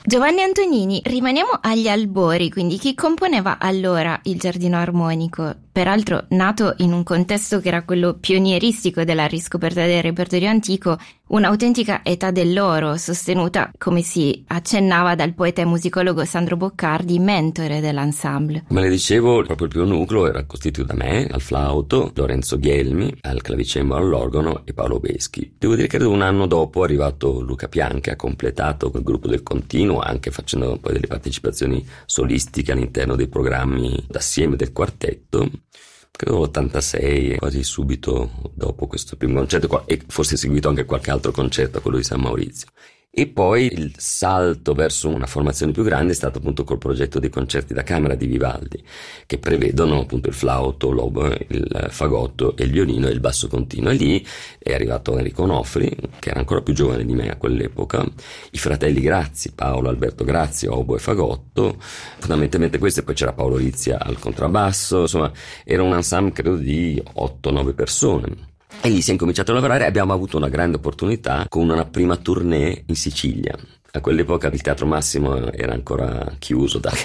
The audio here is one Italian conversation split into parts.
Giovanni Antonini, rimaniamo agli albori, quindi chi componeva allora il Giardino Armonico? Peraltro nato in un contesto che era quello pionieristico della riscoperta del repertorio antico, un'autentica età dell'oro sostenuta, come si accennava, dal poeta e musicologo Sandro Boccardi, mentore dell'ensemble. Come le dicevo, proprio il primo nucleo era costituito da me, al flauto, Lorenzo Ghielmi, al clavicembalo, all'organo e Paolo Beschi. Devo dire che un anno dopo è arrivato Luca Pianchi, ha completato quel gruppo del continuo, anche facendo poi delle partecipazioni solistiche all'interno dei programmi d'assieme del quartetto. Credo l'86, quasi subito dopo questo primo concerto, e forse seguito anche qualche altro concerto, quello di San Maurizio. E poi il salto verso una formazione più grande è stato appunto col progetto dei concerti da camera di Vivaldi, che prevedono appunto il flauto, l'oboe, il fagotto e il violino e il basso continuo. E lì è arrivato Enrico Onofri, che era ancora più giovane di me a quell'epoca, i fratelli Grazzi, Paolo Alberto Grazzi, oboe e fagotto, fondamentalmente questo, e poi c'era Paolo Rizia al contrabbasso, insomma era un ensemble credo di 8-9 persone. E lì si è incominciato a lavorare e abbiamo avuto una grande opportunità con una prima tournée in Sicilia. A quell'epoca il Teatro Massimo era ancora chiuso da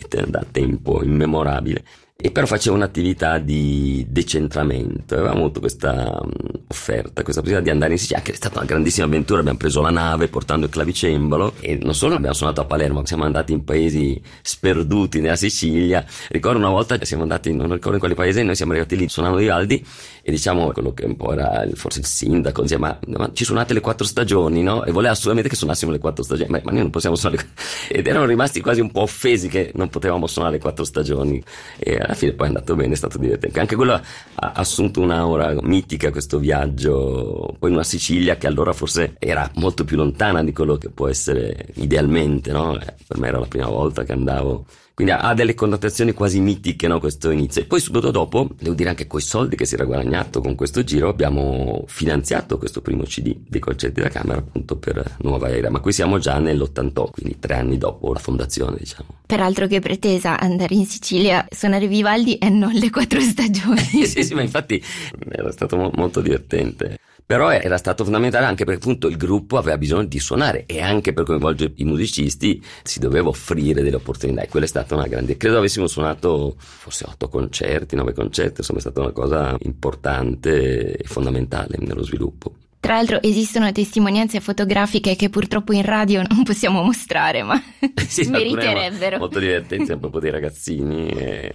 tempo immemorabile. E però facevo un'attività di decentramento, avevamo avuto questa offerta, questa possibilità di andare in Sicilia, che è stata una grandissima avventura. Abbiamo preso la nave portando il clavicembalo e non solo abbiamo suonato a Palermo, siamo andati in paesi sperduti nella Sicilia. Ricordo una volta siamo andati, non ricordo in quale paese, noi siamo arrivati lì suonando Vivaldi e diciamo quello che un po' era forse il sindaco diceva ma ci suonate le 4 stagioni, no? E voleva assolutamente che suonassimo le 4 stagioni, ma noi non possiamo suonare ed erano rimasti quasi un po' offesi che non potevamo suonare le 4 stagioni. E alla fine poi è andato bene, è stato divertente. Anche quello ha assunto un'aura mitica, questo viaggio poi in una Sicilia che allora forse era molto più lontana di quello che può essere idealmente, no? Per me era la prima volta che andavo. Quindi ha delle connotazioni quasi mitiche, no, questo inizio. E poi subito dopo, devo dire anche coi soldi che si era guadagnato con questo giro, abbiamo finanziato questo primo CD dei concerti da camera appunto per Nuova Era. Ma qui siamo già nell'88, quindi 3 anni dopo la fondazione, diciamo. Peraltro che pretesa andare in Sicilia, suonare Vivaldi e non le 4 stagioni. sì, ma infatti era stato molto divertente. Però era stato fondamentale anche perché appunto il gruppo aveva bisogno di suonare e anche per coinvolgere i musicisti si doveva offrire delle opportunità e quella è stata una grande, credo avessimo suonato forse 8 concerti, 9 concerti, insomma è stata una cosa importante e fondamentale nello sviluppo. Tra l'altro esistono testimonianze fotografiche che purtroppo in radio non possiamo mostrare, ma sì, meriterebbero. Molto divertenti, proprio dei ragazzini